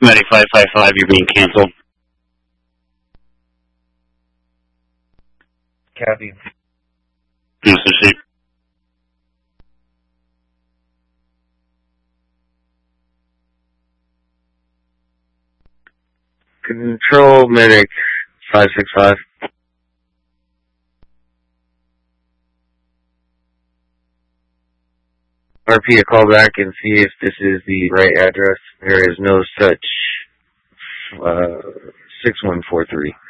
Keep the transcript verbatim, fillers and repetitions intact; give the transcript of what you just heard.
Medic five five five, you're being canceled. Copy. Mister C. Control Medic five six five. R P a call back and see if this is the right address. There is no such uh, six one four three.